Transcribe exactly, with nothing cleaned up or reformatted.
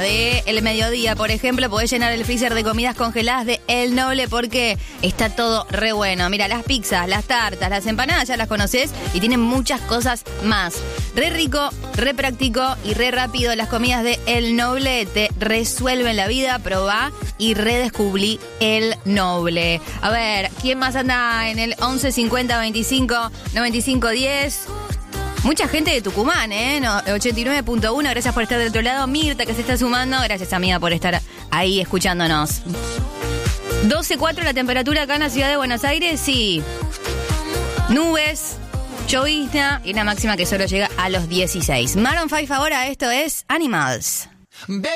de el mediodía, por ejemplo, podés llenar el freezer de comidas congeladas de El Noble porque está todo re bueno. Mira, las pizzas, las tartas, las empanadas ya las conocés y tienen muchas cosas más. Re rico, re práctico y re rápido. Las comidas de El Noble te resuelven la vida. Probá y redescubrí El Noble. A ver, ¿quién más anda en el once cincuenta veinticinco noventa y cinco diez? Mucha gente de Tucumán, ¿eh? No, ochenta y nueve punto uno, gracias por estar del otro lado. Mirta, que se está sumando. Gracias, amiga, por estar ahí escuchándonos. doce cuatro la temperatura acá en la ciudad de Buenos Aires. Sí. Nubes, llovizna y una máxima que solo llega a los dieciséis. Maroon cinco ahora, esto es Animals.